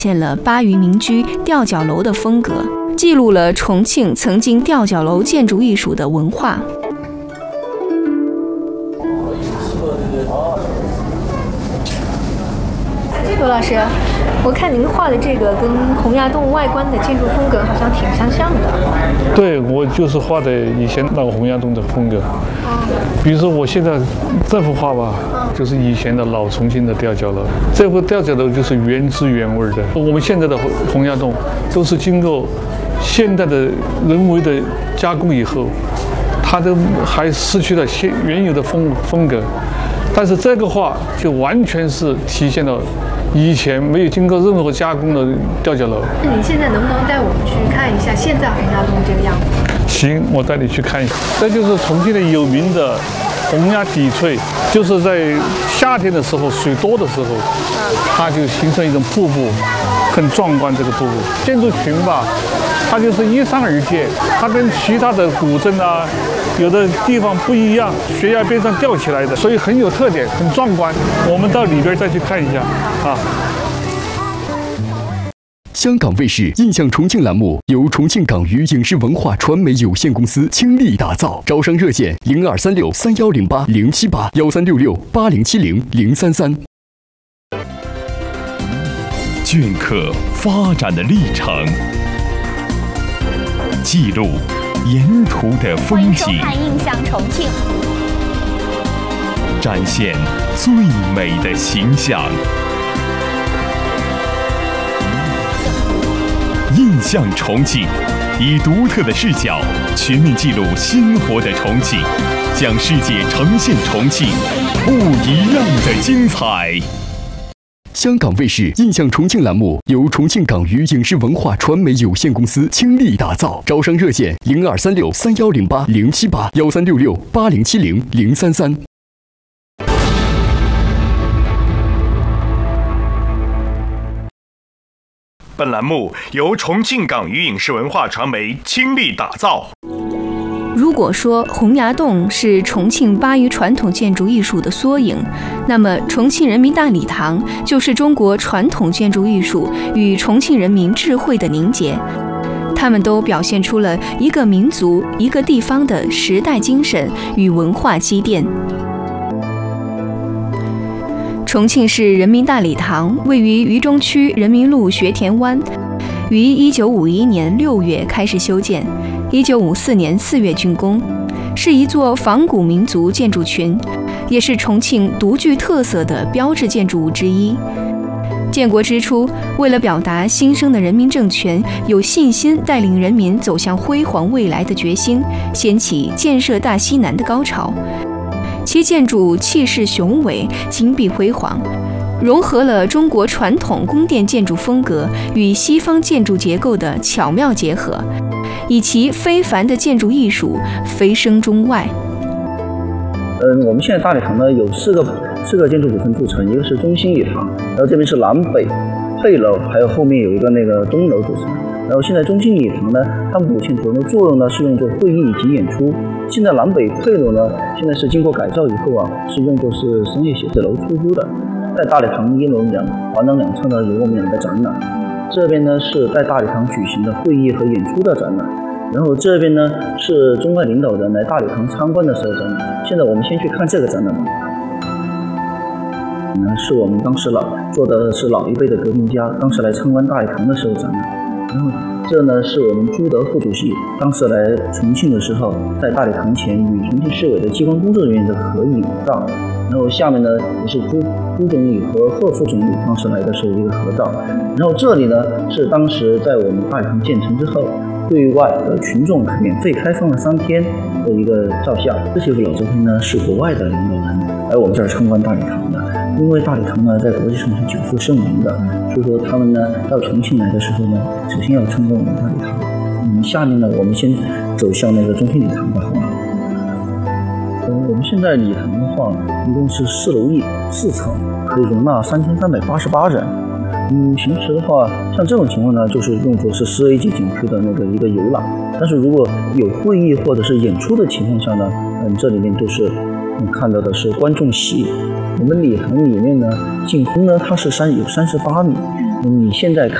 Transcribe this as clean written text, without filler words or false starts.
现了巴渝民居吊脚楼的风格，记录了重庆曾经吊脚楼建筑艺术的文化。 罗老师，我看您画的这个跟洪崖洞外观的建筑风格好像挺相像的。 对，我就是画的以前那个洪崖洞的风格。比如说我现在这幅画吧，就是以前的老重庆的吊脚楼。这幅吊脚楼就是原汁原味的。我们现在的洪崖洞都是经过现代的人为的加工以后，它都还失去了原有的风格。但是这个画就完全是体现了以前没有经过任何加工的吊脚楼。 你现在能不能带我们去看一下现在洪崖洞这个样子？ 行，我带你去看一下。这就是重庆的有名的洪崖砥翠，就是在夏天的时候水多的时候，它就形成一种瀑布，很壮观。这个瀑布建筑群吧，它就是依山而建，它跟其他的古镇啊，有的地方不一样，悬崖边上吊起来的，所以很有特点，很壮观。我们到里边再去看一下啊。 香港卫视印象重庆栏目由重庆港娱影视文化传媒有限公司倾力打造，招商热线02363108078076607033。 镌刻发展的历程，记录沿途的风景， 欢迎收看《印象重庆》， 展现最美的形象。印象重庆，以独特的视角全面记录鲜活的重庆，向世界呈现重庆不一样的精彩。 香港卫视印象重庆栏目由重庆港娱影视文化传媒有限公司倾力打造，招商热线0236310807813666807033。 本栏目由重庆港娱影视文化传媒倾力打造。 如果说洪崖洞是重庆巴渝传统建筑艺术的缩影，那么重庆人民大礼堂就是中国传统建筑艺术与重庆人民智慧的凝结。它们都表现出了一个民族、一个地方的时代精神与文化积淀。重庆市人民大礼堂位于渝中区人民路学田湾，于1951年6月开始修建，1954年4月竣工，是一座仿古民族建筑群，也是重庆独具特色的标志建筑物之一。建国之初，为了表达新生的人民政权有信心带领人民走向辉煌未来的决心，掀起建设大西南的高潮。其建筑气势雄伟，金碧辉煌，融合了中国传统宫殿建筑风格与西方建筑结构的巧妙结合，以其非凡的建筑艺术蜚声中外。 我们现在大礼堂呢有四个建筑组成组成，一个是中心礼堂，然后这边是南北配楼，还有后面有一个那个东楼组成。然后现在中心礼堂呢，它目前主要的作用呢是用作会议以及演出。现在南北配楼呢，现在是经过改造以后啊，是用作是商业写字楼出租的。在大礼堂一楼环廊两侧呢有我们2个展览，这边呢是在大礼堂举行的会议和演出的展览，然后这边呢是中外领导人来大礼堂参观的时候展览。现在我们先去看这个展览吧。是我们当时做的是老一辈的革命家，当时来参观大礼堂的时候展览。然后这呢是我们朱德副主席当时来重庆的时候，在大礼堂前与重庆市委的机关工作人员的合影照。然后下面呢也是朱总理和贺副总理当时来的时候一个合照。然后这里呢是当时在我们大礼堂建成之后，对外的群众免费开放了3天的一个照相。这些老照片呢是国外的领导人来我们这儿参观大礼堂的。因为大礼堂呢在国际上是久负盛名的，所以说他们呢到重庆来的时候呢，首先要参观我们大礼堂。下面呢我们先走向那个中心礼堂吧，好吗？我们现在礼堂的话，一共是4楼4层，可以容纳3388人。平时的话，像这种情况呢，就是用作是4A 级景区的那个一个游览。但是如果有会议或者是演出的情况下呢，这里面都是看到的是观众席。我们礼堂里面呢，进空呢它是有38米， 你现在